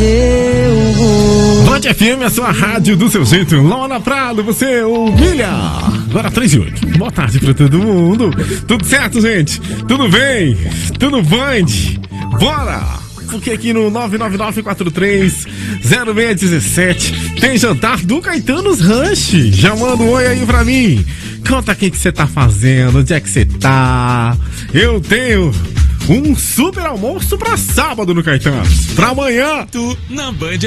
seu rosto. Band FM, a sua rádio do seu jeito. Lona Prado, você humilha. Agora 3:08. Boa tarde pra todo mundo. Tudo certo, gente? Tudo bem? Tudo Band? Bora! Porque aqui no 999430617 tem jantar do Caetanos Ranch. Já manda um oi aí pra mim. Conta o que você tá fazendo, onde é que você tá. Eu tenho um super almoço pra sábado no Caetanos. Pra amanhã. Tu na Band